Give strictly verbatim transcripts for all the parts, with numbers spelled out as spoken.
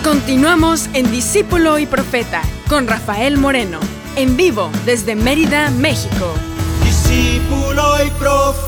Continuamos en Discípulo y Profeta con Rafael Moreno, en vivo desde Mérida, México. Discípulo y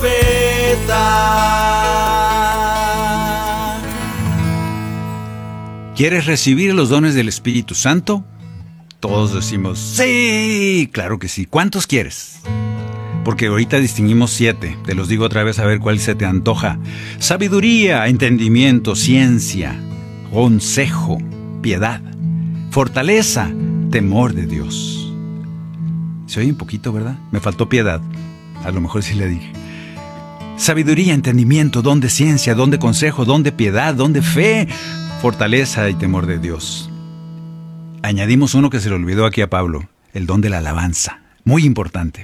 Profeta. ¿Quieres recibir los dones del Espíritu Santo? Todos decimos, sí, claro que sí. ¿Cuántos quieres? Porque ahorita distinguimos siete. Te los digo otra vez a ver cuál se te antoja. Sabiduría, entendimiento, ciencia, consejo, piedad, fortaleza, temor de Dios. Se oye un poquito, ¿verdad? Me faltó piedad. A lo mejor sí le dije. Sabiduría, entendimiento, don de ciencia, don de consejo, don de piedad, don de fe, fortaleza y temor de Dios. Añadimos uno que se le olvidó aquí a Pablo, el don de la alabanza. Muy importante.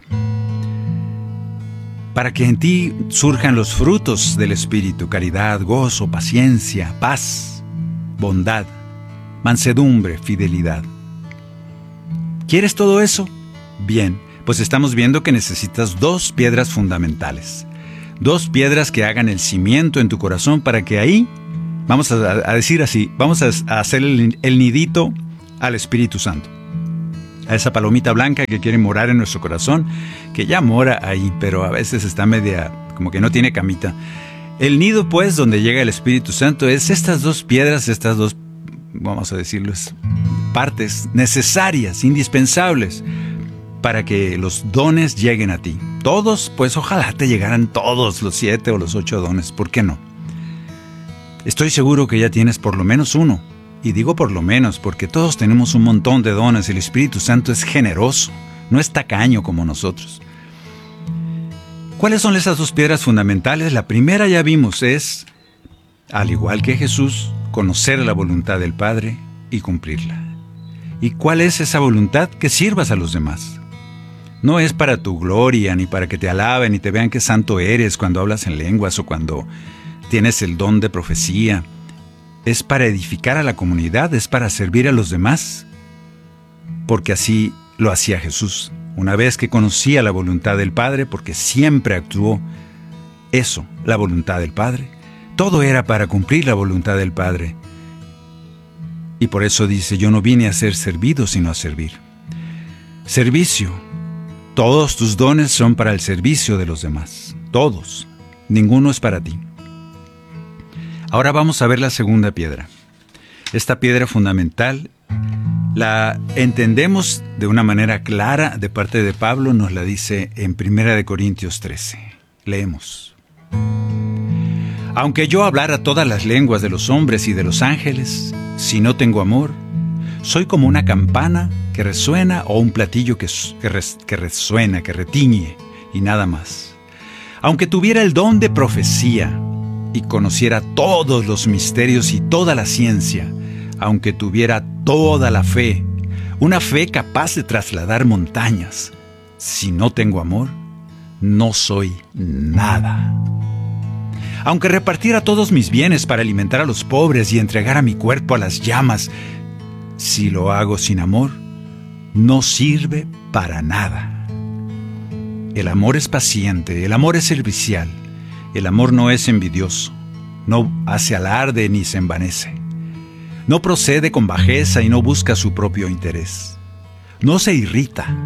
Para que en ti surjan los frutos del Espíritu: caridad, gozo, paciencia, paz, bondad, mansedumbre, fidelidad. ¿Quieres todo eso? Bien, pues estamos viendo que necesitas dos piedras fundamentales. Dos piedras que hagan el cimiento en tu corazón para que ahí, vamos a, a decir así, vamos a, a hacer el, el nidito al Espíritu Santo. A esa palomita blanca que quiere morar en nuestro corazón, que ya mora ahí, pero a veces está media, como que no tiene camita. El nido, pues, donde llega el Espíritu Santo es estas dos piedras, estas dos, vamos a decirles, partes necesarias, indispensables, para que los dones lleguen a ti. Todos, pues ojalá te llegaran todos los siete o los ocho dones, ¿por qué no? Estoy seguro que ya tienes por lo menos uno. Y digo por lo menos porque todos tenemos un montón de dones. El Espíritu Santo es generoso, no es tacaño como nosotros. ¿Cuáles son esas dos piedras fundamentales? La primera ya vimos es, al igual que Jesús, conocer la voluntad del Padre y cumplirla. ¿Y cuál es esa voluntad? Que sirvas a los demás. No es para tu gloria, ni para que te alaben y te vean qué santo eres cuando hablas en lenguas o cuando tienes el don de profecía. Es para edificar a la comunidad, es para servir a los demás, porque así lo hacía Jesús. Una vez que conocía la voluntad del Padre, porque siempre actuó eso, la voluntad del Padre, todo era para cumplir la voluntad del Padre. Y por eso dice, yo no vine a ser servido, sino a servir. Servicio. Todos tus dones son para el servicio de los demás. Todos. Ninguno es para ti. Ahora vamos a ver la segunda piedra. Esta piedra fundamental la entendemos de una manera clara de parte de Pablo, nos la dice en primera de Corintios trece. Leemos. Aunque yo hablara todas las lenguas de los hombres y de los ángeles, si no tengo amor, soy como una campana que resuena o un platillo que, que, res, que resuena, que retiñe y nada más. Aunque tuviera el don de profecía y conociera todos los misterios y toda la ciencia, aunque tuviera toda la fe, una fe capaz de trasladar montañas, si no tengo amor, no soy nada. Aunque repartiera todos mis bienes para alimentar a los pobres y entregara mi cuerpo a las llamas, si lo hago sin amor, no sirve para nada. El amor es paciente, el amor es servicial. El amor no es envidioso, no hace alarde ni se envanece. No procede con bajeza y no busca su propio interés. No se irrita.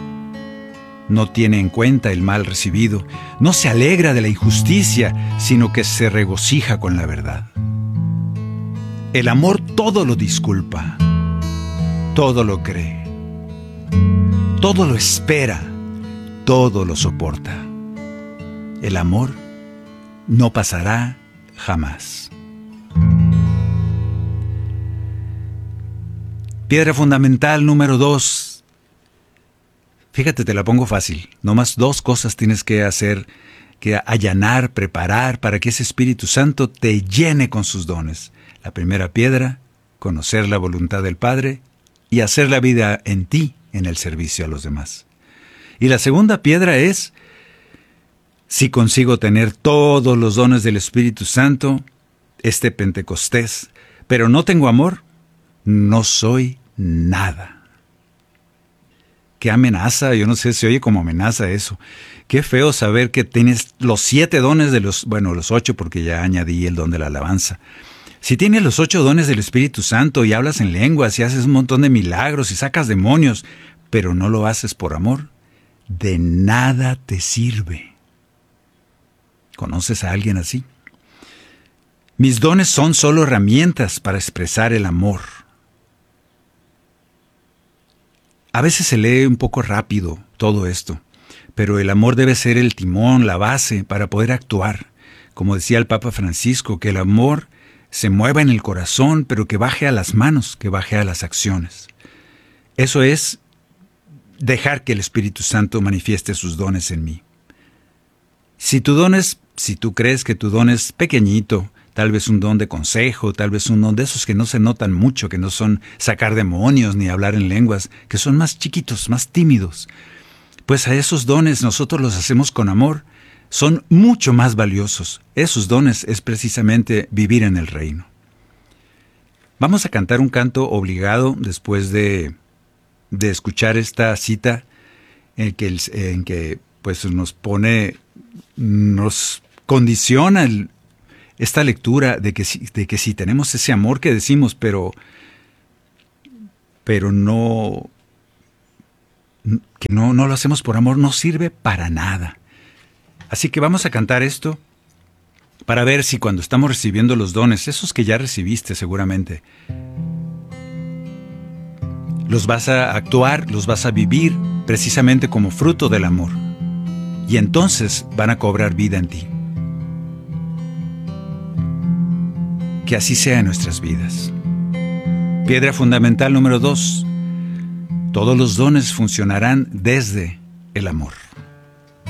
No tiene en cuenta el mal recibido. No se alegra de la injusticia, sino que se regocija con la verdad. El amor todo lo disculpa, todo lo cree, todo lo espera, todo lo soporta. El amor no pasará jamás. Piedra fundamental número dos. Fíjate, te la pongo fácil. Nomás dos cosas tienes que hacer, que allanar, preparar para que ese Espíritu Santo te llene con sus dones. La primera piedra, conocer la voluntad del Padre y hacer la vida en ti, en el servicio a los demás. Y la segunda piedra es, si consigo tener todos los dones del Espíritu Santo, este Pentecostés, pero no tengo amor, no soy nada. Qué amenaza, yo no sé, se oye como amenaza eso. Qué feo saber que tienes los siete dones de los, bueno, los ocho porque ya añadí el don de la alabanza. Si tienes los ocho dones del Espíritu Santo y hablas en lenguas y haces un montón de milagros y sacas demonios, pero no lo haces por amor, de nada te sirve. ¿Conoces a alguien así? Mis dones son solo herramientas para expresar el amor. A veces se lee un poco rápido todo esto, pero el amor debe ser el timón, la base para poder actuar. Como decía el Papa Francisco, que el amor se mueva en el corazón, pero que baje a las manos, que baje a las acciones. Eso es dejar que el Espíritu Santo manifieste sus dones en mí. Si tu don es, si tú crees que tu don es pequeñito, tal vez un don de consejo, tal vez un don de esos que no se notan mucho, que no son sacar demonios ni hablar en lenguas, que son más chiquitos, más tímidos, pues a esos dones nosotros los hacemos con amor, son mucho más valiosos. Esos dones es precisamente vivir en el reino. Vamos a cantar un canto obligado después de, de escuchar esta cita en que, el, en que pues nos pone, nos condiciona el, esta lectura de que, si, de que si tenemos ese amor que decimos, pero, pero no, que no, no lo hacemos por amor, no sirve para nada. Así que vamos a cantar esto para ver si cuando estamos recibiendo los dones, esos que ya recibiste seguramente, los vas a actuar, los vas a vivir precisamente como fruto del amor. Y entonces van a cobrar vida en ti. Que así sea en nuestras vidas. Piedra fundamental número dos. Todos los dones funcionarán desde el amor.